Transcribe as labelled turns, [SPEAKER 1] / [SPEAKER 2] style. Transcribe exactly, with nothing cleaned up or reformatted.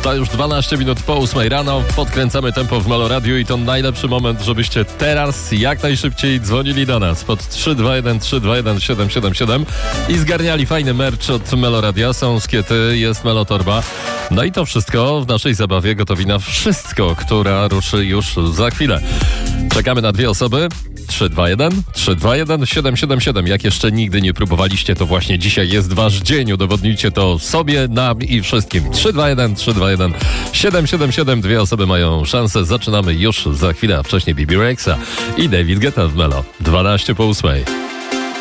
[SPEAKER 1] To już dwanaście minut po ósmej rano. Podkręcamy tempo w Melo Radio i to najlepszy moment, żebyście teraz jak najszybciej dzwonili do nas pod trzy dwa jeden trzy dwa jeden siedem siedem siedem i zgarniali fajny merch od Melo Radia. Są skiety, jest Melo Torba. No i to wszystko w naszej zabawie gotowi na wszystko, która ruszy już za chwilę. Czekamy na dwie osoby. trzy dwa jeden trzy dwa jeden siedem siedem siedem. Jak jeszcze nigdy nie próbowaliście, to właśnie dzisiaj jest wasz dzień. Udowodnijcie to sobie, nam i wszystkim. trzy dwa jeden trzy dwa jeden siedem siedem siedem. Dwie osoby mają szansę. Zaczynamy już za chwilę, a wcześniej B B Rexa i David Guetta w Melo. dwanaście po ósmej.